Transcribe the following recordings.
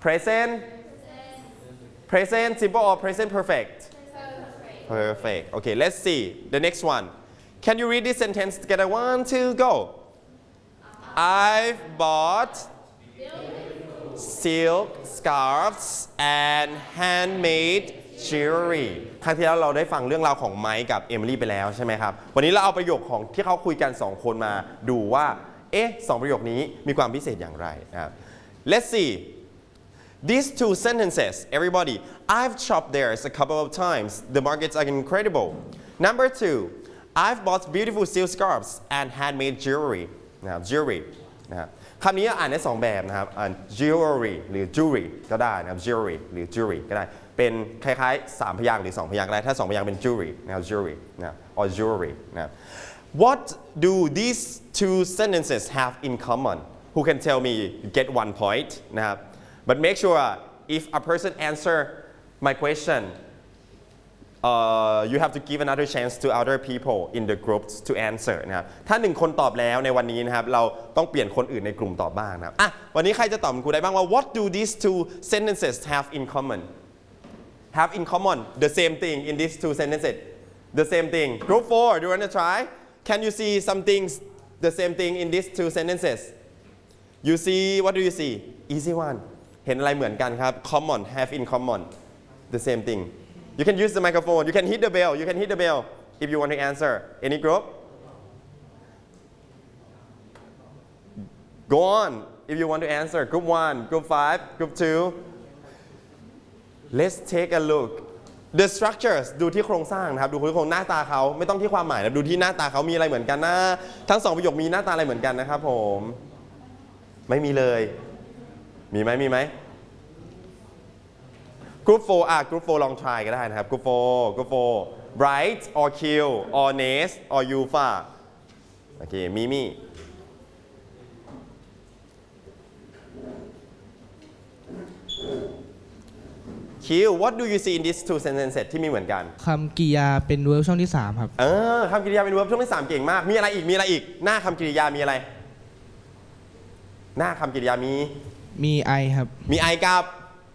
present present simple or present perfect perfect okay let's see the next one can you read this sentence together 1 2 go I've bought silk scarves and handmade jewelry ครั้งที่แล้วเราได้ฟังเรื่องราวของไมค์กับเอมิลี่ไปแล้วใช่ไหมครับวันนี้เราเอาประโยคของที่เขาคุยกัน2คนมาดูว่า2ประโยคนี้มีความพิเศษอย่างไรนะครับ Let's see these two sentences everybody I've shopped there a couple of times the markets are incredible number 2 I've bought beautiful silk scarves and handmade jewelry นะครับ jewelry นะครับคำนี้อ่านได้2แบบนะครับอ่าน jewelry หรือ jewelry ก็ได้นะครับ jewelry หรือ jewelry ก็ได้เป็นคล้ายๆ3พยางค์หรือ2พยางค์ก็ได้ถ้า2พยางค์เป็น jewelry นะครับ jewelry นะ or jewelry นะ What do these two sentences have in common Who can tell me get 1 point นะครับ But make sure if a person answer my question you have to give another chance to other people in the groups to answer นะครับถ้า1คนตอบแล้วในวันนี้นะครับเราต้องเปลี่ยนคนอื่นในกลุ่มตอบบ้างนะครับวันนี้ใครจะตอบครูได้บ้างว่า What do these two sentences have in common Have in common the same thing in these two sentences the same thing group 4 do you want to try Can you see some things the same thing in these two sentences You see what do you see easy one เห็นอะไรเหมือนกันครับ common have in common the same thing You can use the microphone you can hit the bell you can hit the bell if you want to answer any group Go on if you want to answer group 1 group 5 group 2 Let's take a look The structures ดูที่โครงสร้างนะครับดูที่โครงหน้าตาเขาไม่ต้องที่ความหมายนะดูที่หน้าตาเขามีอะไรเหมือนกันนะทั้ง2ประโยคมีหน้าตาอะไรเหมือนกันนะครับผมไม่มีเลยมีไหมGroup 4 Group 4ลอง try ก็ได้นะครับ Group 4 Bright or Kill or Ness or Yufa โอเคมิมี่Q What do you see in these two sentences ที่มีเหมือนกันคำกริยาเป็น verb ช่องที่3ครับคำกริยาเป็น verb ช่องที่3เก่งมากมีอะไรอีกหน้าคำกริยามีอะไรหน้าคำกริยามี I ครับมี I กับ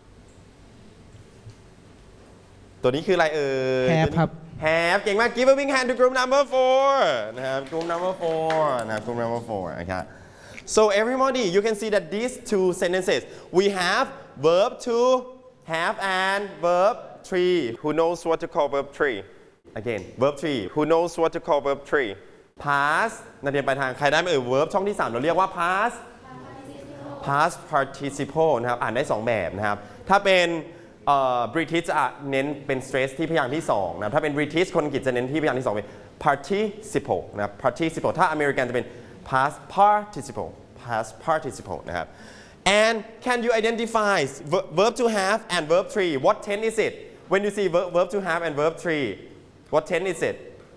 ตัวนี้คืออะไร have ครับ have เก่งมาก Give a big hand to group number 4นะครับ group number 4นะครับ group number 4นะครับ So everybody you can see that these two sentences we have verb 2 have and verb 3 Who knows what to call verb 3 Again verb 3 Who knows what to call verb 3 Past นักเรียนปลายทางใครได้ไหมverb ช่องที่3เราเรียกว่า past participle นะครับอ่านได้2แบบนะครับถ้าเป็นBritish จะเน้นเป็น stress ที่พยางค์ที่2นะถ้าเป็น British คนอังกฤษจะเน้นที่พยางค์ที่2เป็น participle นะครับ participle ถ้าอเมริกันจะเป็น past participle นะครับ and can you identify verb to have and verb 3 what tense is it when you see verb to have and verb 3 what tense is it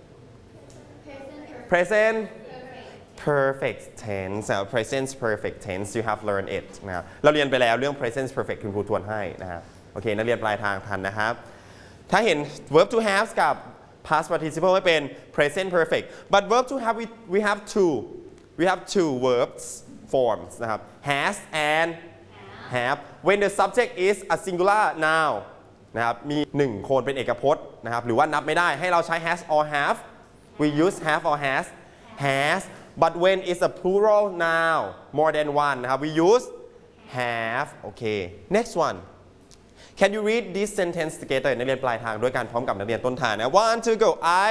present perfect tense present perfect tense you have learned it นะครับเราเรียนไปแล้วเรื่อง present perfect คุณครูทวนให้นะครับโอเคนักเรียนปลายทางทันนะครับถ้าเห็น verb to have กับ past participle ไม่เป็น present perfect but verb to have we have two verbs forms นะครับ has and have when the subject is a singular noun นะครับมี1คนเป็นเอกพจน์นะครับหรือว่านับไม่ได้ให้เราใช้ has or have we use have or has but when it's a plural noun more than one นะครับ we use have okay next one Can you read this sentence together นักเรียนปลายทางด้วยกันพร้อมกับนักเรียนต้นทางนะ 1 2 go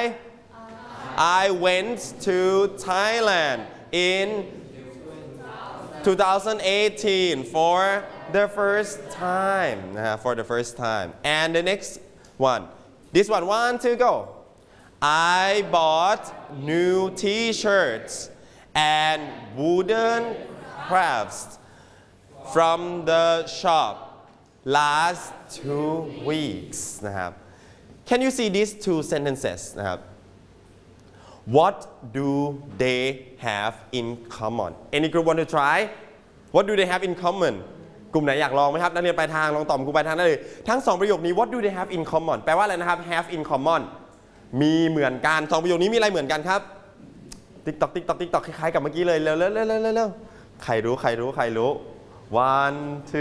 I went to Thailand in 2018 for the first time นะฮะ for the first time and the next one this one 1 2 go I bought new t-shirts and wooden crafts from the shop last 2 weeks นะครับ Can you see these two sentences นะครับ What do they have in common Any group want to try What do they have in common กลุ่มไหนอยากลองไหมครับนักเรียนปลายทางลองตอบกลุ่มปลายทางได้เลยทั้ง2ประโยคนี้ What do they have in common แปลว่าอะไรนะครับ have in common มีเหมือนกัน2ประโยคนี้มีอะไรเหมือนกันครับ TikTok คล้ายๆกับเมื่อกี้เลยเร็วใครรู้ 1 2